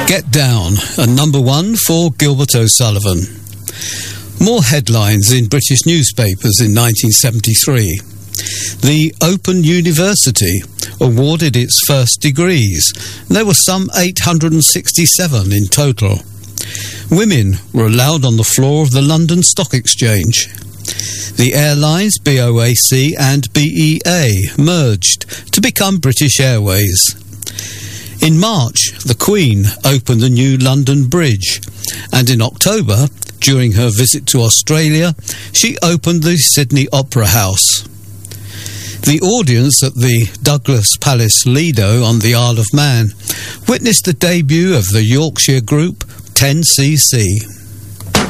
Get Down, a number one for Gilbert O'Sullivan. More headlines in British newspapers in 1973. The Open University awarded its first degrees. There were some 867 in total. Women were allowed on the floor of the London Stock Exchange. The airlines BOAC and BEA merged to become British Airways. In March, the Queen opened the new London Bridge, and in October, during her visit to Australia, she opened the Sydney Opera House. The audience at the Douglas Palace Lido on the Isle of Man witnessed the debut of the Yorkshire group 10cc.